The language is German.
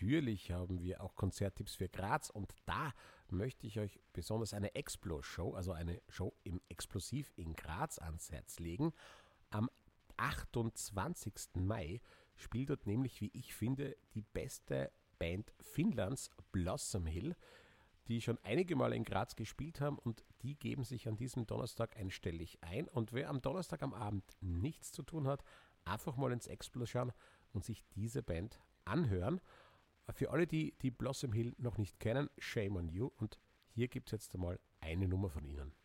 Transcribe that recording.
natürlich haben wir auch Konzerttipps für Graz und da möchte ich euch besonders eine Explo-Show, also eine Show im Explosiv in Graz ans Herz legen. Am 28. Mai spielt dort nämlich, wie ich finde, die beste Band Finnlands, Blossom Hill, die schon einige Male in Graz gespielt haben und die geben sich an diesem Donnerstag einstellig ein. Und wer am Donnerstag am Abend nichts zu tun hat, einfach mal ins Explo schauen und sich diese Band anhören. Für alle, die Blossom Hill noch nicht kennen, shame on you. Und hier gibt es jetzt einmal eine Nummer von ihnen.